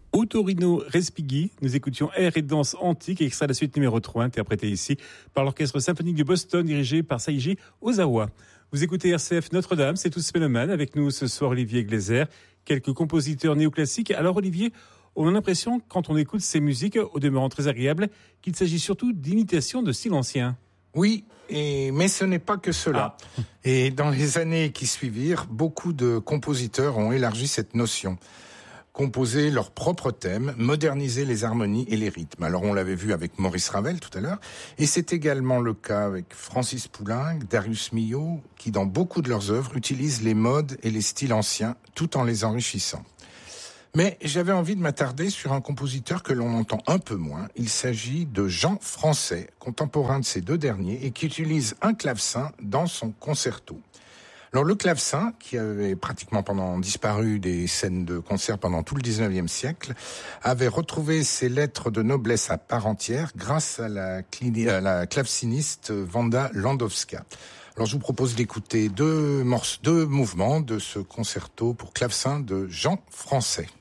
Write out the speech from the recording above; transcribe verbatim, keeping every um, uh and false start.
Otorino Respighi, nous écoutions Air et danse antique, extrait de la suite numéro trois, interprété ici par l'Orchestre symphonique de Boston, dirigé par Seiji Ozawa. Vous écoutez R C F Notre-Dame, c'est tous Mélomanes, avec nous ce soir Olivier Gleiser, quelques compositeurs néoclassiques. Alors Olivier, on a l'impression, quand on écoute ces musiques, au demeurant très agréables, qu'il s'agit surtout d'imitations de style ancien. Oui, et, mais ce n'est pas que cela. Ah. Et dans les années qui suivirent, beaucoup de compositeurs ont élargi cette notion. Composer leurs propres thèmes, moderniser les harmonies et les rythmes. Alors on l'avait vu avec Maurice Ravel tout à l'heure, et c'est également le cas avec Francis Poulenc, Darius Milhaud, qui dans beaucoup de leurs œuvres utilisent les modes et les styles anciens, tout en les enrichissant. Mais j'avais envie de m'attarder sur un compositeur que l'on entend un peu moins. Il s'agit de Jean Français, contemporain de ces deux derniers, et qui utilise un clavecin dans son concerto. Alors le clavecin, qui avait pratiquement pendant disparu des scènes de concert pendant tout le dix-neuvième siècle, avait retrouvé ses lettres de noblesse à part entière grâce à la, clini- à la claveciniste Wanda Landowska. Alors je vous propose d'écouter deux morceaux, deux mouvements de ce concerto pour clavecin de Jean Français.